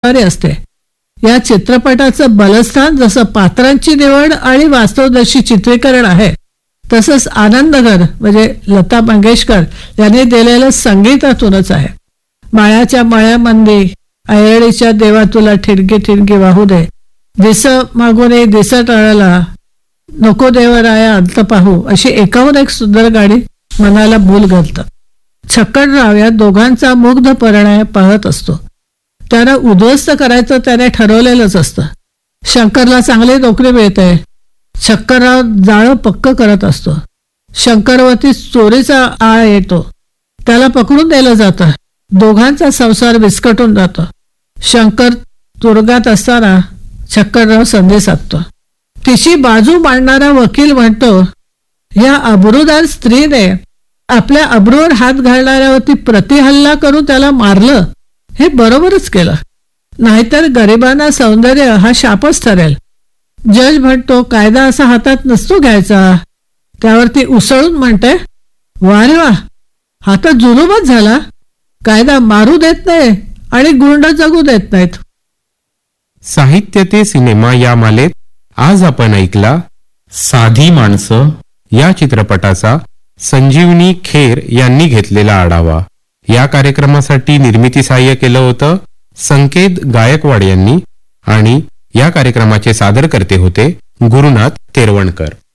सहकारी असते. या चित्रपटाचं बलस्थान जसं पात्रांची निवड आणि वास्तवदर्शी चित्रीकरण आहे, तसंच आनंदघर म्हणजे लता मंगेशकर यांनी दिलेलं संगीतातूनच आहे. माळ्याच्या मळ्यामंदी, ऐरणीच्या देवा तुला ठिणगी ठिणगी वाहू दे, दिस मागून दिस टळला, नको देवराया अंत पाहू, अशी एकाहून एक सुंदर गाणी मनाला भूल घालतात. छक्कनराव या दोघांचा मुग्ध परिणय पाहत असतो. त्याला उद्ध्वस्त करायचं त्याने ठरवलेलंच असतं. शंकरला चांगली नोकरी मिळते. छक्कनराव जाळं पक्क करत असतो. शंकरवरती चोरीचा आळ येतो. त्याला पकडून नेलं जातं. दोघांचा संसार विस्कटून जातो. शंकर तुरुंगात असताना छक्कनराव संधी साधतो. तिची बाजू मांडणारा वकील म्हणतो, या अब्रूदार स्त्रीने आपल्या अब्रूवर हात घालणाऱ्यावरती प्रतिहल्ला करून त्याला मारलं, हे बरोबरच केलं, नाहीतर गरिबांना सौंदर्य हा शापच ठरेल. जज म्हणतो, कायदा असा हातात नसतो घ्यायचा. त्यावरती उसळून म्हणते, वा रे वा, हा तर जुलूमच झाला. कायदा मारू देत नाही आणि गुंड जगू देत नाहीत. साहित्य ते सिनेमा या मालेत आज आपण ऐकला साधी माणसं या चित्रपटाचा संजीवनी खेर यांनी घेतलेला आढावा. या कार्यक्रमासाठी निर्मिती सहाय्य केलं होतं संकेत गायकवाड यांनी आणि या कार्यक्रमाचे सादरकर्ते होते गुरुनाथ तेरवणकर.